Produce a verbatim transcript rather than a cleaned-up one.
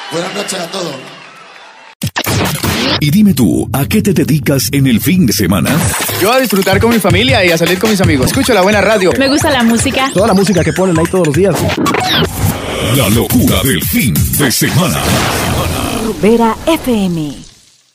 Buenas noches a todos. Y dime tú, ¿a qué te dedicas en el fin de semana? Yo a disfrutar con mi familia y a salir con mis amigos. Escucho la buena radio. Me gusta la música. Toda la música que ponen ahí todos los días. La locura del fin de semana. Rubera F M.